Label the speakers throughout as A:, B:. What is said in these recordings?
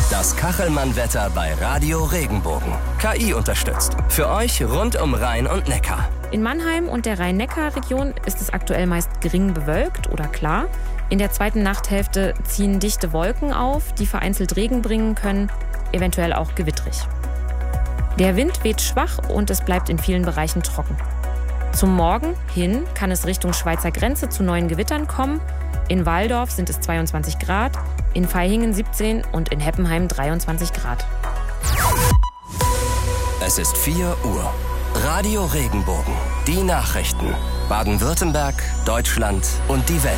A: Das Kachelmann-Wetter bei Radio Regenbogen. KI unterstützt. Für euch rund um Rhein und Neckar.
B: In Mannheim und der Rhein-Neckar-Region ist es aktuell meist gering bewölkt oder klar. In der zweiten Nachthälfte ziehen dichte Wolken auf, die vereinzelt Regen bringen können, eventuell auch gewittrig. Der Wind weht schwach und es bleibt in vielen Bereichen trocken. Zum Morgen hin kann es Richtung Schweizer Grenze zu neuen Gewittern kommen. In Walldorf sind es 22 Grad, in Vaihingen 17 und in Heppenheim 23 Grad.
A: Es ist 4 Uhr. Radio Regenbogen. Die Nachrichten. Baden-Württemberg, Deutschland und die Welt.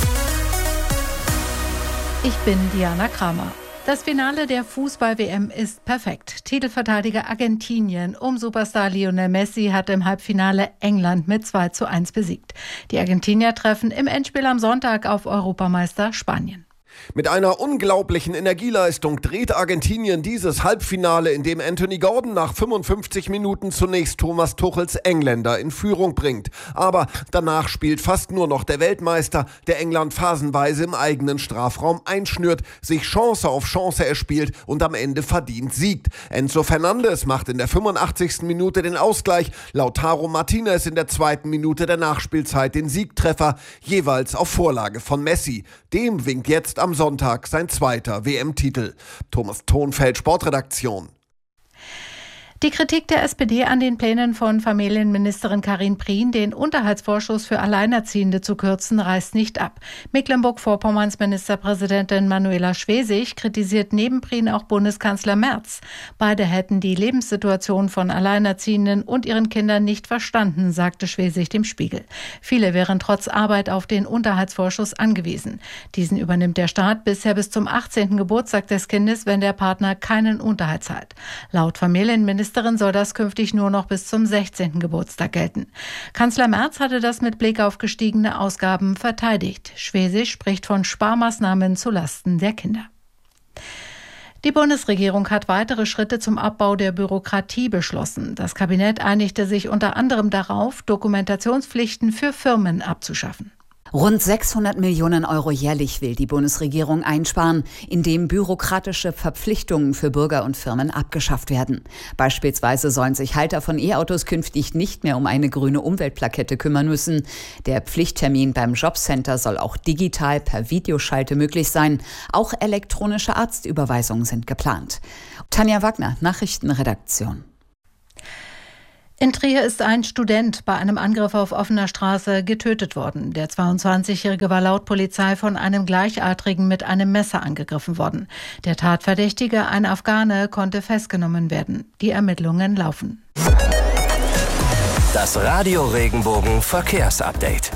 C: Ich bin Diana Kramer. Das Finale der Fußball-WM ist perfekt. Titelverteidiger Argentinien um Superstar Lionel Messi hat im Halbfinale England mit 2:1 besiegt. Die Argentinier treffen im Endspiel am Sonntag auf Europameister Spanien.
D: Mit einer unglaublichen Energieleistung dreht Argentinien dieses Halbfinale, in dem Anthony Gordon nach 55 Minuten zunächst Thomas Tuchels Engländer in Führung bringt. Aber danach spielt fast nur noch der Weltmeister, der England phasenweise im eigenen Strafraum einschnürt, sich Chance auf Chance erspielt und am Ende verdient siegt. Enzo Fernandes macht in der 85. Minute den Ausgleich, Lautaro Martinez in der 2. Minute der Nachspielzeit den Siegtreffer, jeweils auf Vorlage von Messi. Dem winkt jetzt am Sonntag sein 2. WM-Titel. Thomas Thonfeld, Sportredaktion.
C: Die Kritik der SPD an den Plänen von Familienministerin Karin Prien, den Unterhaltsvorschuss für Alleinerziehende zu kürzen, reißt nicht ab. Mecklenburg-Vorpommerns Ministerpräsidentin Manuela Schwesig kritisiert neben Prien auch Bundeskanzler Merz. Beide hätten die Lebenssituation von Alleinerziehenden und ihren Kindern nicht verstanden, sagte Schwesig dem Spiegel. Viele wären trotz Arbeit auf den Unterhaltsvorschuss angewiesen. Diesen übernimmt der Staat bisher bis zum 18. Geburtstag des Kindes, wenn der Partner keinen Unterhalt zahlt. Laut Familienministerin soll das künftig nur noch bis zum 16. Geburtstag gelten. Kanzler Merz hatte das mit Blick auf gestiegene Ausgaben verteidigt. Schwesig spricht von Sparmaßnahmen zulasten der Kinder. Die Bundesregierung hat weitere Schritte zum Abbau der Bürokratie beschlossen. Das Kabinett einigte sich unter anderem darauf, Dokumentationspflichten für Firmen abzuschaffen.
E: Rund 600 Millionen Euro jährlich will die Bundesregierung einsparen, indem bürokratische Verpflichtungen für Bürger und Firmen abgeschafft werden. Beispielsweise sollen sich Halter von E-Autos künftig nicht mehr um eine grüne Umweltplakette kümmern müssen. Der Pflichttermin beim Jobcenter soll auch digital per Videoschalte möglich sein. Auch elektronische Arztüberweisungen sind geplant. Tanja Wagner, Nachrichtenredaktion.
C: In Trier ist ein Student bei einem Angriff auf offener Straße getötet worden. Der 22-Jährige war laut Polizei von einem Gleichaltrigen mit einem Messer angegriffen worden. Der Tatverdächtige, ein Afghane, konnte festgenommen werden. Die Ermittlungen laufen.
A: Das Radio Regenbogen Verkehrsupdate.